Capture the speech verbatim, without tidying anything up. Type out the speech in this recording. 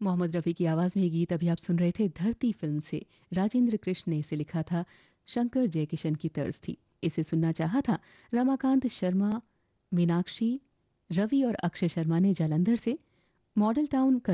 मोहम्मद रफ़ी की आवाज़ में ये गीत अभी आप सुन रहे थे धरती फिल्म से। राजेंद्र कृष्ण ने इसे लिखा था, शंकर जयकिशन की तर्ज थी। इसे सुनना चाहा था रमाकांत शर्मा, मीनाक्षी, रवि और अक्षय शर्मा ने जालंधर से। Model town